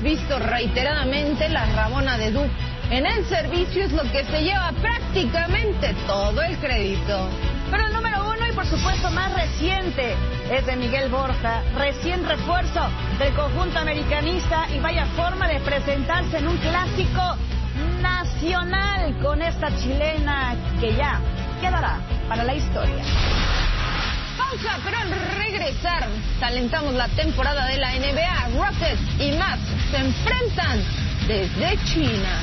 visto reiteradamente la Rabona de Duke. En el servicio es lo que se lleva prácticamente todo el crédito. Pero el número uno y por supuesto más reciente es de Miguel Borja, recién refuerzo del conjunto americanista y vaya forma de presentarse en un clásico nacional con esta chilena que ya quedará para la historia. Pausa, pero al regresar calentamos la temporada de la NBA. Rockets y Mavs se enfrentan desde China.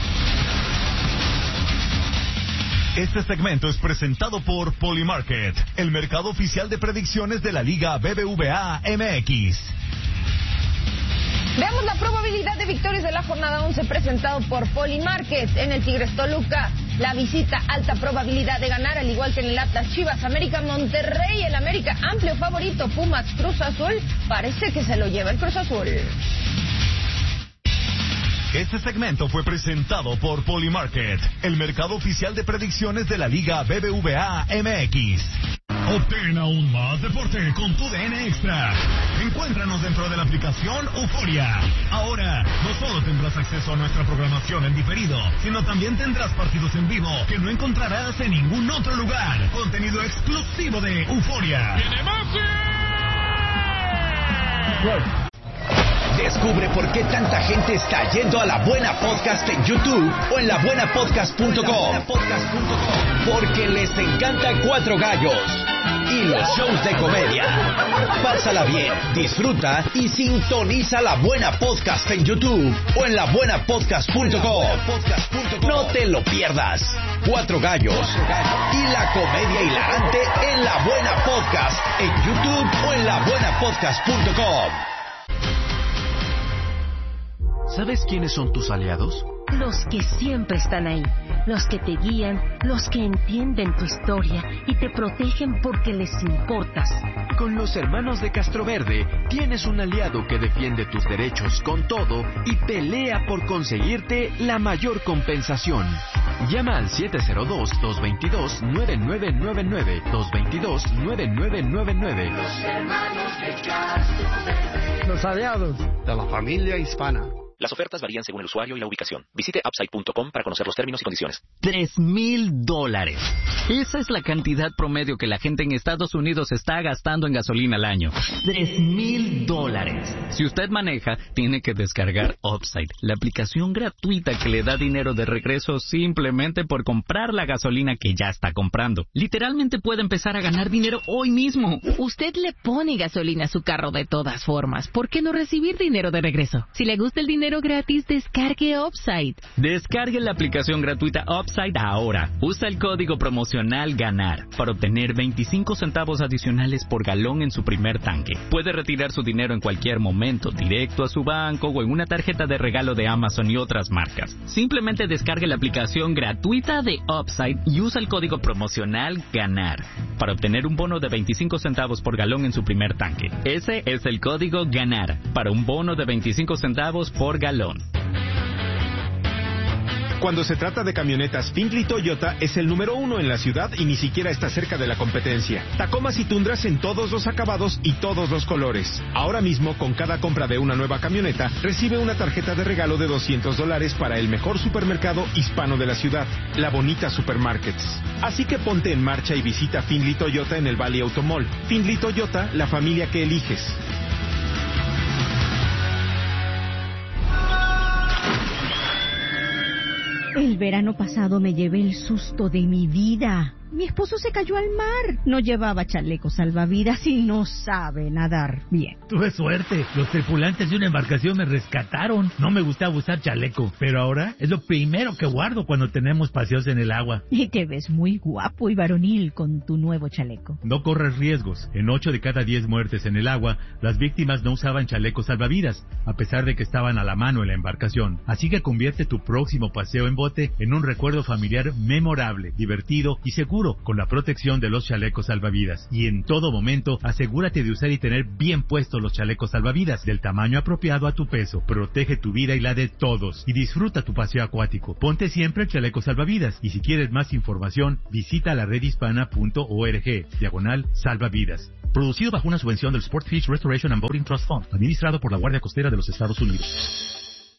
Este segmento es presentado por Polymarket, el mercado oficial de predicciones de la Liga BBVA MX. Veamos la probabilidad de victorias de la jornada 11 presentado por Polymarket. En el Tigres Toluca, la visita alta probabilidad de ganar, al igual que en el Atlas Chivas, América Monterrey, el América amplio favorito, Pumas Cruz Azul, parece que se lo lleva el Cruz Azul. Este segmento fue presentado por Polymarket, el mercado oficial de predicciones de la Liga BBVA MX. Obtén aún más deporte con tu DN Extra. Encuéntranos dentro de la aplicación Euforia. Ahora, no solo tendrás acceso a nuestra programación en diferido, sino también tendrás partidos en vivo que no encontrarás en ningún otro lugar. Contenido exclusivo de Euforia. ¡Tiene más! Descubre por qué tanta gente está yendo a La Buena Podcast en YouTube o en labuenapodcast.com. Porque les encanta Cuatro Gallos y los shows de comedia. Pásala bien, disfruta y sintoniza La Buena Podcast en YouTube o en labuenapodcast.com. No te lo pierdas. Cuatro Gallos y la comedia hilarante en La Buena Podcast en YouTube o en labuenapodcast.com. ¿Sabes quiénes son tus aliados? Los que siempre están ahí, los que te guían, los que entienden tu historia y te protegen porque les importas. Con los hermanos de Castroverde tienes un aliado que defiende tus derechos con todo y pelea por conseguirte la mayor compensación. Llama al 702-222-9999, 222-9999. Los hermanos de Castroverde. Los aliados de la familia hispana. Las ofertas varían según el usuario y la ubicación. Visite upside.com para conocer los términos y condiciones. $3,000. Esa es la cantidad promedio que la gente en Estados Unidos está gastando en gasolina al año. $3,000. Si usted maneja, tiene que descargar Upside, la aplicación gratuita que le da dinero de regreso simplemente por comprar la gasolina que ya está comprando. Literalmente puede empezar a ganar dinero hoy mismo. Usted le pone gasolina a su carro de todas formas. ¿Por qué no recibir dinero de regreso? Si le gusta el dinero gratis, descargue Upside. Descargue la aplicación gratuita Upside ahora. Usa el código promocional GANAR para obtener 25 centavos adicionales por galón en su primer tanque. Puede retirar su dinero en cualquier momento, directo a su banco o en una tarjeta de regalo de Amazon y otras marcas. Simplemente descargue la aplicación gratuita de Upside y usa el código promocional GANAR para obtener un bono de 25 centavos por galón en su primer tanque. Ese es el código GANAR para un bono de 25 centavos por galón. Cuando se trata de camionetas, Findlay Toyota es el número 1 en la ciudad y ni siquiera está cerca de la competencia. Tacomas y Tundras en todos los acabados y todos los colores. Ahora mismo, con cada compra de una nueva camioneta, recibe una tarjeta de regalo de $200 para el mejor supermercado hispano de la ciudad, La Bonita Supermarkets. Así que ponte en marcha y visita Findlay Toyota en el Valley Automall. Findlay Toyota, la familia que eliges. El verano pasado me llevé el susto de mi vida. Mi esposo se cayó al mar. No llevaba chaleco salvavidas y no sabe nadar bien. Tuve suerte. Los tripulantes de una embarcación me rescataron. No me gustaba usar chaleco, pero ahora es lo primero que guardo cuando tenemos paseos en el agua. Y te ves muy guapo y varonil con tu nuevo chaleco. No corres riesgos. En 8 de cada 10 muertes en el agua, las víctimas no usaban chalecos salvavidas, a pesar de que estaban a la mano en la embarcación. Así que convierte tu próximo paseo en bote en un recuerdo familiar memorable, divertido y seguro, con la protección de los chalecos salvavidas. Y en todo momento, asegúrate de usar y tener bien puestos los chalecos salvavidas, del tamaño apropiado a tu peso. Protege tu vida y la de todos. Y disfruta tu paseo acuático. Ponte siempre el chaleco salvavidas. Y si quieres más información, visita la redhispana.org/salvavidas. Producido bajo una subvención del Sportfish Restoration and Boating Trust Fund, administrado por la Guardia Costera de los Estados Unidos.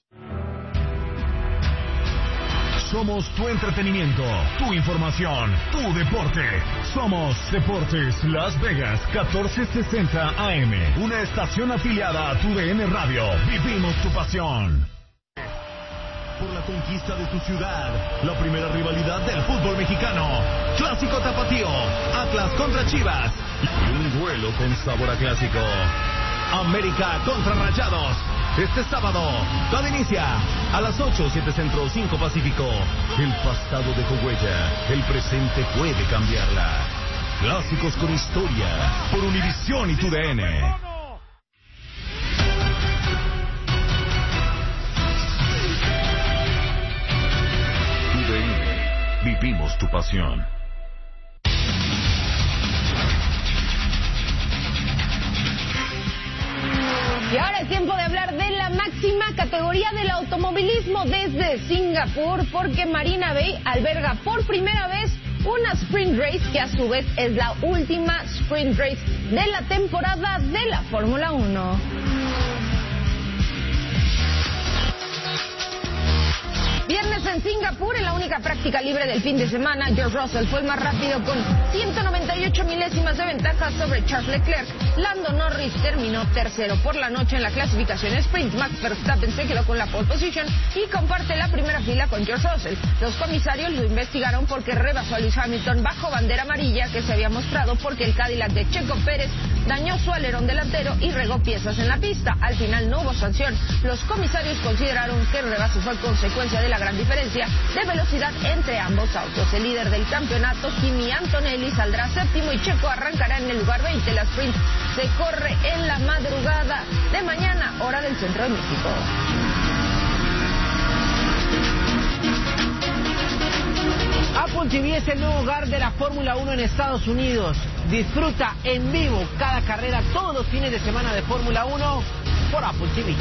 Somos tu entretenimiento, tu información, tu deporte. Somos Deportes Las Vegas 1460 AM, una estación afiliada a tu DN Radio. Vivimos tu pasión. Por la conquista de tu ciudad, la primera rivalidad del fútbol mexicano. Clásico tapatío, Atlas contra Chivas. Y un duelo con sabor a clásico. América contra Rayados. Este sábado, todo inicia a las 8, 7 Centro, 5 Pacífico. El pasado dejó huella, el presente puede cambiarla. Clásicos con historia, por Univisión y TUDN. TUDN, vivimos tu pasión. Y ahora es tiempo de hablar de la máxima categoría del automovilismo desde Singapur, porque Marina Bay alberga por primera vez una sprint race que a su vez es la última sprint race de la temporada de la Fórmula 1. Viernes en Singapur, en la única práctica libre del fin de semana, George Russell fue el más rápido con 198 milésimas de ventaja sobre Charles Leclerc. Lando Norris terminó tercero. Por la noche en la clasificación sprint, Max Verstappen se quedó con la pole position y comparte la primera fila con George Russell. Los comisarios lo investigaron porque rebasó a Lewis Hamilton bajo bandera amarilla que se había mostrado porque el Cadillac de Checo Pérez dañó su alerón delantero y regó piezas en la pista. Al final no hubo sanción. Los comisarios consideraron que el rebase fue consecuencia de la gran diferencia de velocidad entre ambos autos. El líder del campeonato, Kimi Antonelli, saldrá séptimo y Checo arrancará en el lugar 20. La sprint se corre en la madrugada de mañana, hora del centro de México. Apple TV es el nuevo hogar de la Fórmula 1 en Estados Unidos. Disfruta en vivo cada carrera todos los fines de semana de Fórmula 1 por Apple TV.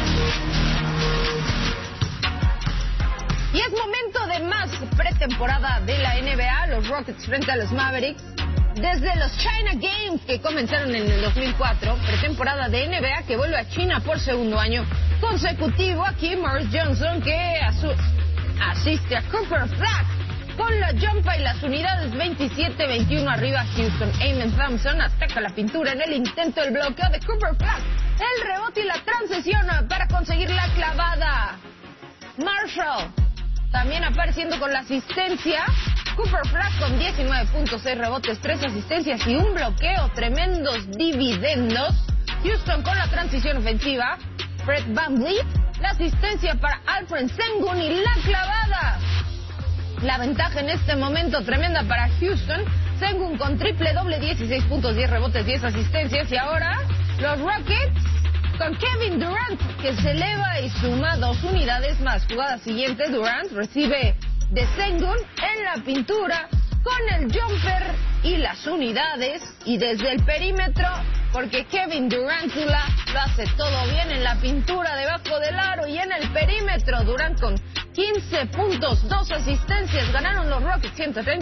Y es momento de más pretemporada de la NBA, los Rockets frente a los Mavericks. Desde los China Games que comenzaron en el 2004, pretemporada de NBA que vuelve a China por segundo año consecutivo. Aquí Morris Johnson que asiste a Cooper Flag con la jumpa y las unidades 27-21 arriba Houston. Amen Thompson ataca la pintura en el intento del bloqueo de Cooper Flag. El rebote y la transición para conseguir la clavada. Marshall también apareciendo con la asistencia. Cooper Flag con 19.6 rebotes, 3 asistencias y un bloqueo. Tremendos dividendos. Houston con la transición ofensiva. Fred VanVleet, la asistencia para Alperen Sengun y la clavada. La ventaja en este momento tremenda para Houston. Sengun con triple doble, 16 puntos, 10 rebotes, 10 asistencias. Y ahora los Rockets con Kevin Durant, que se eleva y suma 2 unidades más. Jugada siguiente, Durant recibe de Sengun en la pintura con el jumper y las unidades. Y desde el perímetro, porque Kevin Durant lo hace todo bien en la pintura debajo del aro y en el perímetro. Durant con 15 puntos, 2 asistencias. Ganaron los Rockets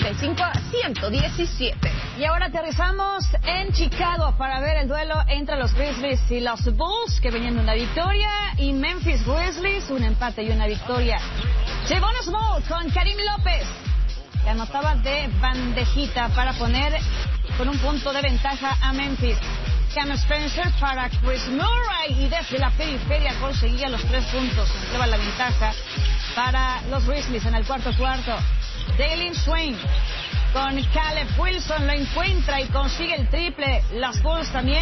135-117. Y ahora aterrizamos en Chicago para ver el duelo entre los Grizzlies y los Bulls, que venían de una victoria, y Memphis Grizzlies, un empate y una victoria. Javon Small con Karim López, que anotaba de bandejita para poner con un punto de ventaja a Memphis. Cam Spencer para Chris Murray y desde la periferia conseguía los 3 puntos. Lleva la ventaja para los Grizzlies en el cuarto. Dalen Swain con Caleb Wilson lo encuentra y consigue el triple. Los Bulls también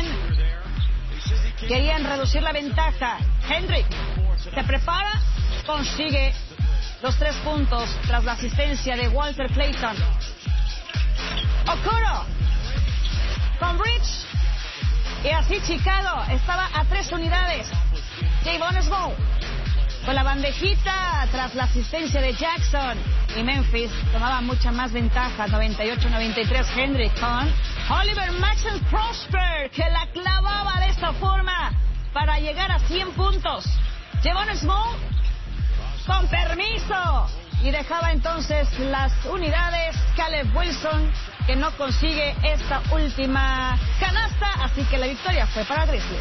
querían reducir la ventaja. Hendrick se prepara, consigue los 3 puntos tras la asistencia de Walter Clayton. Okoro con Bridge. Y así Chicago estaba a 3 unidades. Javon Small con la bandejita tras la asistencia de Jackson. Y Memphis tomaba mucha más ventaja, 98-93. Hendrick con Oliver Maxwell Prosper, que la clavaba de esta forma para llegar a 100 puntos. Javon Small con permiso y dejaba entonces las unidades. Caleb Wilson que no consigue esta última canasta, así que la victoria fue para Grizzlies.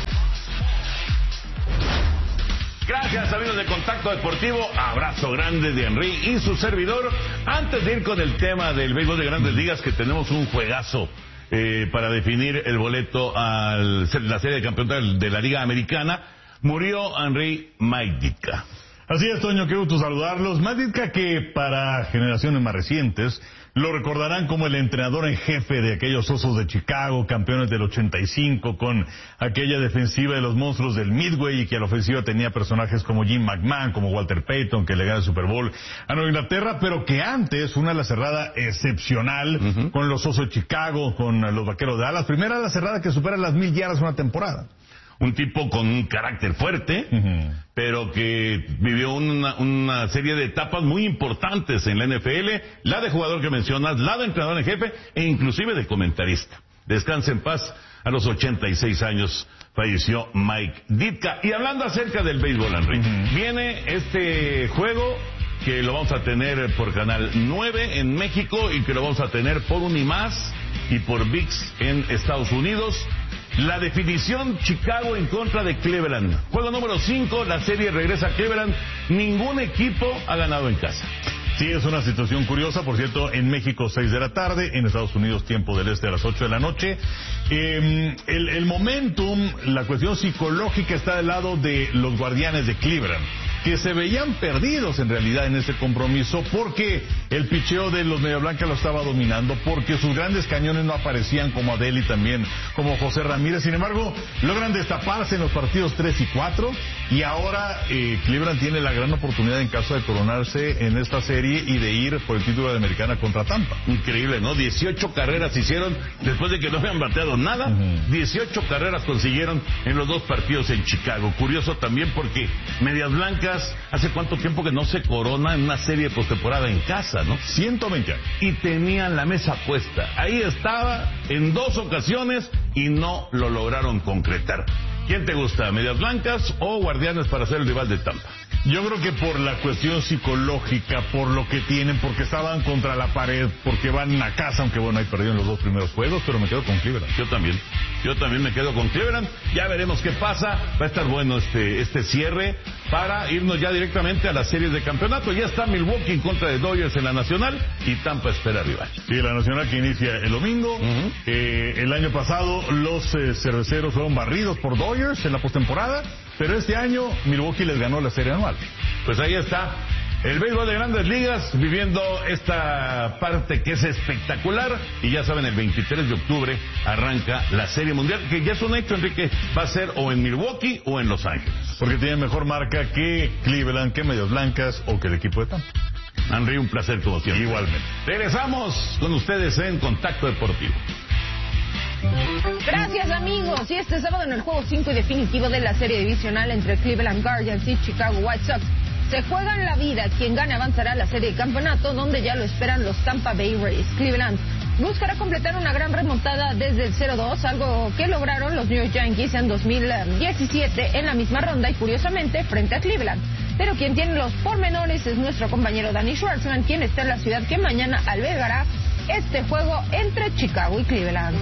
Gracias, amigos de Contacto Deportivo. Abrazo grande de Henry y su servidor. Antes de ir con el tema del béisbol de Grandes Ligas, que tenemos un juegazo para definir el boleto a la serie de campeonatos de la Liga Americana, murió Henry Mike Ditka. Así es, Toño, qué gusto saludarlos. Mike Ditka, que para generaciones más recientes lo recordarán como el entrenador en jefe de aquellos Osos de Chicago, campeones del 85, con aquella defensiva de los monstruos del Midway, y que a la ofensiva tenía personajes como Jim McMahon, como Walter Payton, que le gana el Super Bowl a Nueva Inglaterra, pero que antes una ala cerrada excepcional con los Osos de Chicago, con los Vaqueros de Dallas, primera ala cerrada que supera las 1000 yardas una temporada. Un tipo con un carácter fuerte, pero que vivió una serie de etapas muy importantes en la NFL, la de jugador que mencionas, la de entrenador en jefe e inclusive de comentarista. Descanse en paz, a los 86 años falleció Mike Ditka. Y hablando acerca del béisbol, Henry, viene este juego que lo vamos a tener por Canal 9 en México y que lo vamos a tener por Unimás y por ViX en Estados Unidos. La definición, Chicago en contra de Cleveland. Juego número 5, la serie regresa a Cleveland. Ningún equipo ha ganado en casa. Sí, es una situación curiosa. Por cierto, en México 6 de la tarde, en Estados Unidos tiempo del este a las 8 de la noche. El momentum, la cuestión psicológica está del lado de los Guardianes de Cleveland, que se veían perdidos en realidad en ese compromiso, porque el picheo de los Media Blanca lo estaba dominando, porque sus grandes cañones no aparecían, como Adele y también como José Ramírez. Sin embargo, logran destaparse en los partidos 3 y 4, y ahora Cleveland tiene la gran oportunidad, en caso de coronarse en esta serie, y de ir por el título de Americana contra Tampa. Increíble, ¿no? 18 carreras hicieron después de que no habían bateado nada. 18 carreras consiguieron en los dos partidos en Chicago. Curioso también porque Medias Blancas, ¿hace cuánto tiempo que no se corona en una serie de postemporada en casa, no? 120 años. Y tenían la mesa puesta. Ahí estaba en 2 ocasiones y no lo lograron concretar. ¿Quién te gusta, Medias Blancas o Guardianes para ser el rival de Tampa? Yo creo que por la cuestión psicológica, por lo que tienen, porque estaban contra la pared, porque van a casa, aunque bueno, ahí perdieron los 2 primeros juegos, pero me quedo con Cleveland. Yo también me quedo con Cleveland. Ya veremos qué pasa. Va a estar bueno este cierre para irnos ya directamente a las series de campeonato. Ya está Milwaukee en contra de Dodgers en la Nacional y Tampa espera rival. Sí, la Nacional que inicia el domingo. El año pasado los cerveceros fueron barridos por Dodgers en la postemporada, pero este año Milwaukee les ganó la serie anual. Pues ahí está el béisbol de Grandes Ligas viviendo esta parte que es espectacular. Y ya saben, el 23 de octubre arranca la Serie Mundial, que ya es un hecho, Enrique, va a ser o en Milwaukee o en Los Ángeles. Porque tiene mejor marca que Cleveland, que Medias Blancas o que el equipo de Tampa. Henry, un placer como siempre. Igualmente. Regresamos con ustedes en Contacto Deportivo. Gracias, amigos. Y este sábado, en el juego 5 y definitivo de la serie divisional entre Cleveland Guardians y Chicago White Sox, se juegan la vida. Quien gane avanzará a la serie de campeonato, donde ya lo esperan los Tampa Bay Rays. Cleveland buscará completar una gran remontada desde el 0-2, algo que lograron los New York Yankees en 2017 en la misma ronda y curiosamente frente a Cleveland. Pero quien tiene los pormenores es nuestro compañero Danny Schwartzman, quien está en la ciudad que mañana albergará este juego entre Chicago y Cleveland.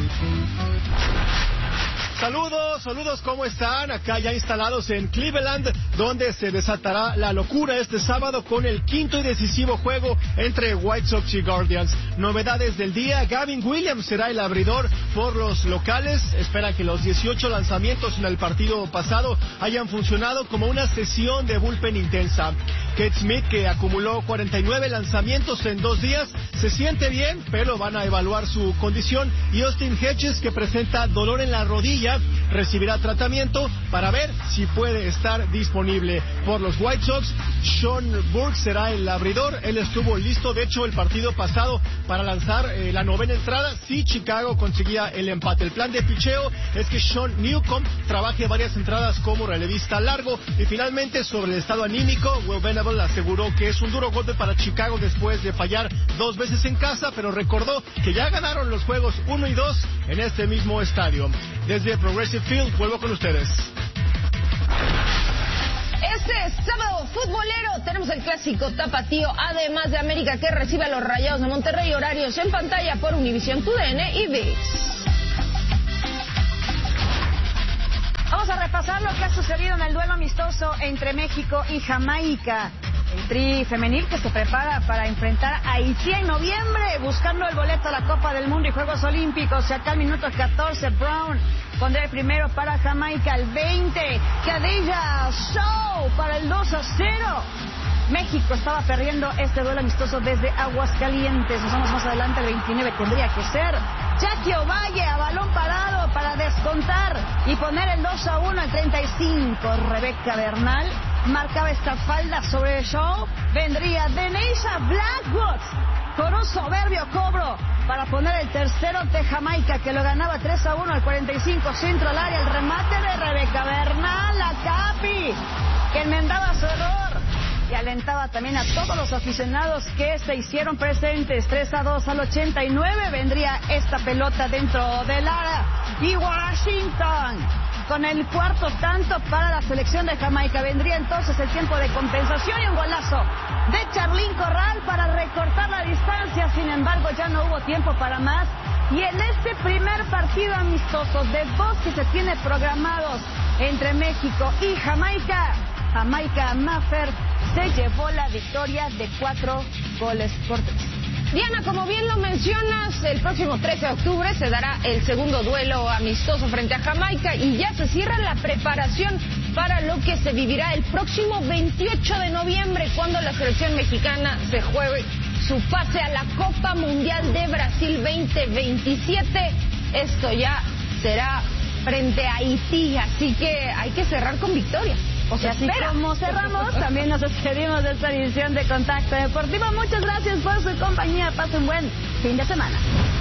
Saludos, ¿cómo están? Acá ya instalados en Cleveland, donde se desatará la locura este sábado con el quinto y decisivo juego entre White Sox y Guardians. Novedades del día: Gavin Williams será el abridor por los locales. Espera que los 18 lanzamientos en el partido pasado hayan funcionado como una sesión de bullpen intensa. Kate Smith, que acumuló 49 lanzamientos en 2 días, se siente bien, pero van a evaluar su condición. Y Austin Hedges, que presenta dolor en la rodilla, recibirá tratamiento para ver si puede estar disponible. Por los White Sox, Sean Burke será el abridor. Él estuvo listo, de hecho, el partido pasado para lanzar la 9ª entrada si Chicago conseguía el empate. El plan de picheo es que Sean Newcomb trabaje varias entradas como relevista largo. Y finalmente, sobre el estado anímico, Will Venable aseguró que es un duro golpe para Chicago después de fallar 2 veces en casa, pero recordó que ya ganaron los juegos 1 y 2 en este mismo estadio. Desde Progressive Field, vuelvo con ustedes. Este sábado futbolero tenemos el clásico tapatío, además de América que recibe a los Rayados de Monterrey, horarios en pantalla por Univisión, TUDN y ViX. Vamos a repasar lo que ha sucedido en el duelo amistoso entre México y Jamaica. El Tri femenil que se prepara para enfrentar a Haití en noviembre, buscando el boleto a la Copa del Mundo y Juegos Olímpicos. Y acá al minuto 14, Brown pondrá el primero para Jamaica, el 20. Cadilla Show para el 2-0. México estaba perdiendo este duelo amistoso desde Aguascalientes. Nos vamos más adelante, el 29 tendría que ser. Jackie Ovalle a balón parado para descontar y poner el 2-1 al 35. Rebeca Bernal marcaba esta falda sobre el show. Vendría Deneisha Blackwood con un soberbio cobro para poner el tercero de Jamaica, que lo ganaba 3-1 al 45. Centro al área, el remate de Rebeca Bernal, la Capi, que enmendaba su error y alentaba también a todos los aficionados que se hicieron presentes. 3-2 al 89 vendría esta pelota dentro del área. Y Washington con el cuarto tanto para la selección de Jamaica. Vendría entonces el tiempo de compensación y un golazo de Charlín Corral para recortar la distancia. Sin embargo, ya no hubo tiempo para más. Y en este primer partido amistoso de dos que se tiene programados entre México y Jamaica, Jamaica Maffer se llevó la victoria de 4-3. Diana, como bien lo mencionas, el próximo 13 de octubre se dará el segundo duelo amistoso frente a Jamaica y ya se cierra la preparación para lo que se vivirá el próximo 28 de noviembre, cuando la selección mexicana se juegue su pase a la Copa Mundial de Brasil 2027. Esto ya será frente a Haití, así que hay que cerrar con victoria. O sea, así como cerramos, también nos despedimos de esta edición de Contacto Deportivo. Muchas gracias por su compañía. Pasen un buen fin de semana.